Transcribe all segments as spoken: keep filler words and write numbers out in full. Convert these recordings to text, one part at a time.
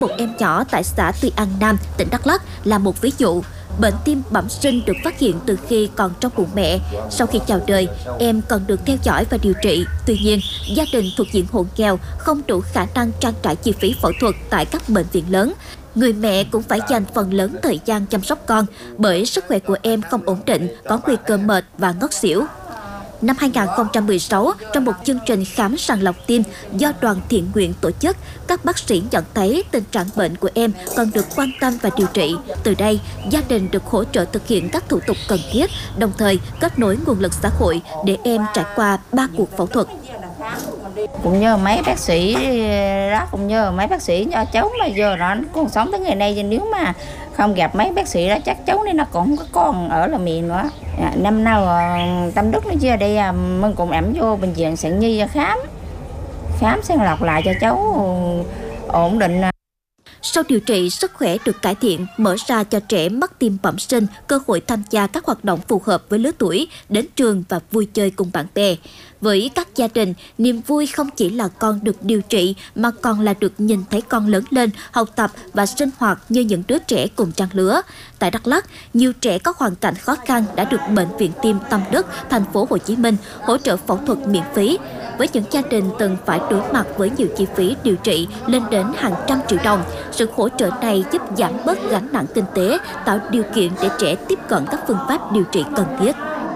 Một em nhỏ tại xã Tuy An Nam, tỉnh Đắk Lắk là một ví dụ. Bệnh tim bẩm sinh được phát hiện từ khi còn trong bụng mẹ. Sau khi chào đời, em còn được theo dõi và điều trị. Tuy nhiên, gia đình thuộc diện hộ nghèo không đủ khả năng trang trải chi phí phẫu thuật tại các bệnh viện lớn. Người mẹ cũng phải dành phần lớn thời gian chăm sóc con bởi sức khỏe của em không ổn định, có nguy cơ mệt và ngất xỉu. Năm hai nghìn không trăm mười sáu, trong một chương trình khám sàng lọc tim do đoàn thiện nguyện tổ chức, các bác sĩ nhận thấy tình trạng bệnh của em cần được quan tâm và điều trị. Từ đây, gia đình được hỗ trợ thực hiện các thủ tục cần thiết, đồng thời kết nối nguồn lực xã hội để em trải qua ba cuộc phẫu thuật. Cũng nhờ mấy bác sĩ đó, cũng nhờ mấy bác sĩ cho cháu mà giờ nó còn sống tới ngày nay. Nếu mà không gặp mấy bác sĩ đó chắc cháu này nó cũng không có còn ở là miền nữa. À, năm nào Tâm Đức nó chưa đây à, mình cũng ẩm vô bệnh viện Sản Nhi khám khám sàng lọc lại cho cháu ổn định. Sau điều trị, sức khỏe được cải thiện, mở ra cho trẻ mắc tim bẩm sinh cơ hội tham gia các hoạt động phù hợp với lứa tuổi, đến trường và vui chơi cùng bạn bè. Với các gia đình, niềm vui không chỉ là con được điều trị mà còn là được nhìn thấy con lớn lên, học tập và sinh hoạt như những đứa trẻ cùng trang lứa. Tại Đắk Lắk, nhiều trẻ có hoàn cảnh khó khăn đã được Bệnh viện Tim Tâm Đức, thành phố Hồ Chí Minh hỗ trợ phẫu thuật miễn phí. Với những gia đình từng phải đối mặt với nhiều chi phí điều trị lên đến hàng trăm triệu đồng, sự hỗ trợ này giúp giảm bớt gánh nặng kinh tế, tạo điều kiện để trẻ tiếp cận các phương pháp điều trị cần thiết.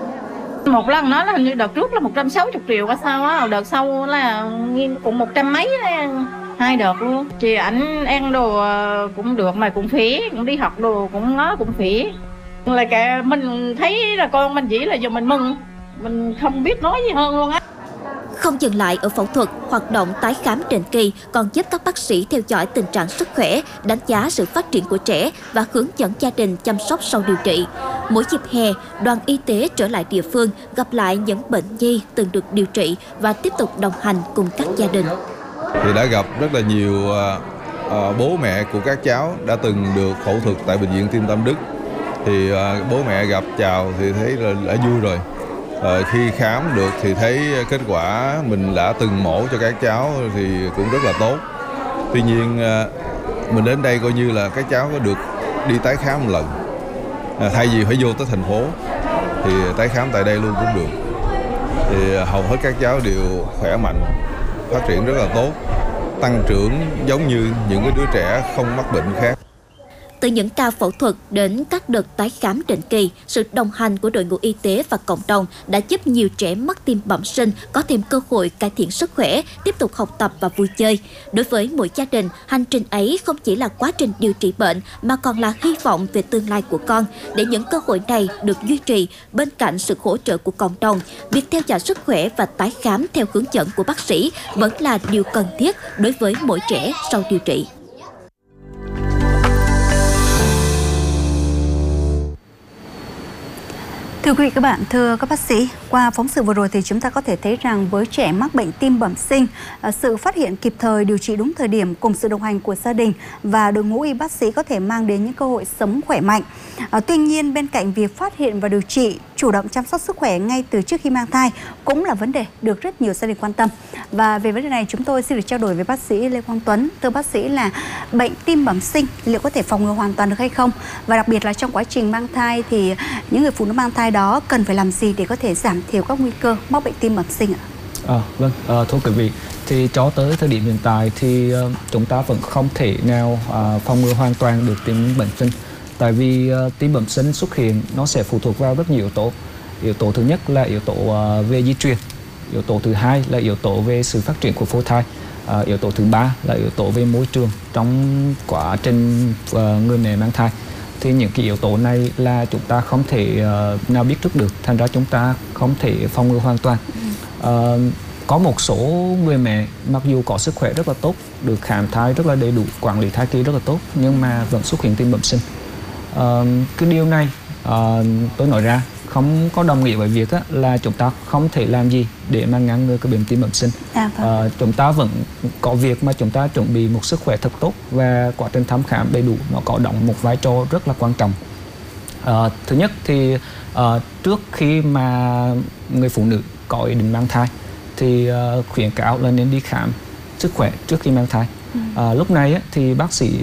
Một lần nói là hình như đợt trước là một trăm sáu mươi triệu hay sao á, đợt sau là cũng một trăm mấy đó, hai đợt luôn. Chị ảnh ăn đồ cũng được mà cũng phí, cũng đi học đồ cũng nó cũng phí. Là cả mình thấy là con mình chỉ là giờ mình mừng, mình không biết nói gì hơn luôn á. Không dừng lại ở phẫu thuật, hoạt động tái khám định kỳ còn giúp các bác sĩ theo dõi tình trạng sức khỏe, đánh giá sự phát triển của trẻ và hướng dẫn gia đình chăm sóc sau điều trị. Mỗi dịp hè, đoàn y tế trở lại địa phương, gặp lại những bệnh nhi từng được điều trị và tiếp tục đồng hành cùng các gia đình. Thì đã gặp rất là nhiều uh, uh, bố mẹ của các cháu đã từng được phẫu thuật tại Bệnh viện Tim Tâm Đức. Thì uh, bố mẹ gặp chào thì thấy là đã vui rồi. Ờ, khi khám được thì thấy kết quả mình đã từng mổ cho các cháu thì cũng rất là tốt. Tuy nhiên mình đến đây coi như là các cháu có được đi tái khám một lần. À, thay vì phải vô tới thành phố thì tái khám tại đây luôn cũng được. Thì hầu hết các cháu đều khỏe mạnh, phát triển rất là tốt, tăng trưởng giống như những cái đứa trẻ không mắc bệnh khác. Từ những ca phẫu thuật đến các đợt tái khám định kỳ, sự đồng hành của đội ngũ y tế và cộng đồng đã giúp nhiều trẻ mắc tim bẩm sinh có thêm cơ hội cải thiện sức khỏe, tiếp tục học tập và vui chơi. Đối với mỗi gia đình, hành trình ấy không chỉ là quá trình điều trị bệnh mà còn là hy vọng về tương lai của con. Để những cơ hội này được duy trì bên cạnh sự hỗ trợ của cộng đồng, việc theo dõi sức khỏe và tái khám theo hướng dẫn của bác sĩ vẫn là điều cần thiết đối với mỗi trẻ sau điều trị. Thưa quý vị các bạn, thưa các bác sĩ, qua phóng sự vừa rồi thì chúng ta có thể thấy rằng với trẻ mắc bệnh tim bẩm sinh, sự phát hiện kịp thời, điều trị đúng thời điểm cùng sự đồng hành của gia đình và đội ngũ y bác sĩ có thể mang đến những cơ hội sống khỏe mạnh. À, tuy nhiên, bên cạnh việc phát hiện và điều trị, chủ động chăm sóc sức khỏe ngay từ trước khi mang thai cũng là vấn đề được rất nhiều gia đình quan tâm. Và về vấn đề này, chúng tôi xin được trao đổi với bác sĩ Lê Quang Tuấn. Thưa bác sĩ, là bệnh tim bẩm sinh liệu có thể phòng ngừa hoàn toàn được hay không? Và đặc biệt là trong quá trình mang thai thì những người phụ nữ mang thai đó cần phải làm gì để có thể giảm thiểu các nguy cơ mắc bệnh tim bẩm sinh ạ? À, vâng, à, thưa quý vị, thì cho tới thời điểm hiện tại thì uh, chúng ta vẫn không thể nào uh, phòng ngừa hoàn toàn được tim bẩm sinh. Tại vì uh, tim bẩm sinh xuất hiện nó sẽ phụ thuộc vào rất nhiều yếu tố. Yếu tố thứ nhất là yếu tố uh, về di truyền, yếu tố thứ hai là yếu tố về sự phát triển của phôi thai, uh, yếu tố thứ ba là yếu tố về môi trường trong quá trình uh, người mẹ mang thai. Thì những cái yếu tố này là chúng ta không thể uh, nào biết trước được, thành ra chúng ta không thể phòng ngừa hoàn toàn. Uh, có một số người mẹ mặc dù có sức khỏe rất là tốt, được khám thai rất là đầy đủ, quản lý thai kỳ rất là tốt, nhưng mà vẫn xuất hiện tim bẩm sinh. Uh, cái điều này uh, tôi nói ra không có đồng nghĩa với việc á, là chúng ta không thể làm gì để mà ngăn ngừa cái bệnh tim bẩm sinh. À, vâng. uh, chúng ta vẫn có việc mà chúng ta chuẩn bị một sức khỏe thật tốt và quá trình thăm khám đầy đủ nó có đóng một vai trò rất là quan trọng. Uh, thứ nhất thì uh, trước khi mà người phụ nữ có ý định mang thai thì uh, khuyến cáo là nên đi khám sức khỏe trước khi mang thai. Ừ. Uh, lúc này á, thì bác sĩ